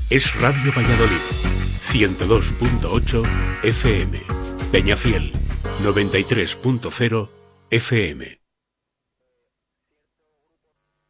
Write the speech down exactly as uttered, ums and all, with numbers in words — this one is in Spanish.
es Radio Valladolid, ciento dos punto ocho F M. Peñafiel, noventa y tres punto cero F M.